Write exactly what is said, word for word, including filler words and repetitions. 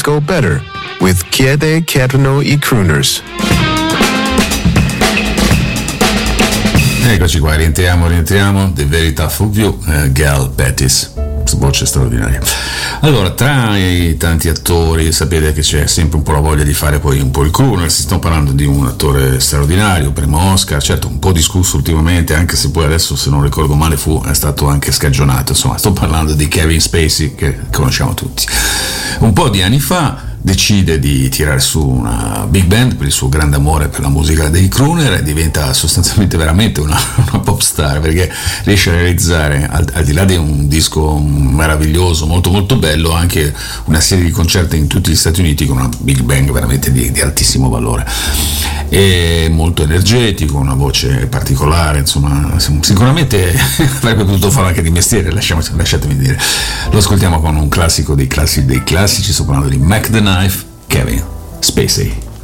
go better with Chiede chiedono i crooners. Eccoci qua, rientriamo, rientriamo, The Very Tough of You, uh, Gail Pettis, voce straordinaria. Allora, tra i tanti attori, sapete che c'è sempre un po' la voglia di fare poi un po' il crooner, si sta parlando di un attore straordinario, primo Oscar, certo un po' discusso ultimamente, anche se poi adesso, se non ricordo male, fu è stato anche scagionato, insomma, sto parlando di Kevin Spacey, che conosciamo tutti. Un po' di anni fa decide di tirare su una big band per il suo grande amore per la musica dei crooner e diventa sostanzialmente veramente una, una pop star, perché riesce a realizzare, al, al di là di un disco meraviglioso, molto molto bello, anche una serie di concerti in tutti gli Stati Uniti con una big band veramente di, di altissimo valore. È molto energetico, una voce particolare, insomma, sicuramente avrebbe potuto fare anche di mestiere, lasciatemi dire. Lo ascoltiamo con un classico dei classici dei classici, sto parlando di Mac the Knife, Kevin Spacey.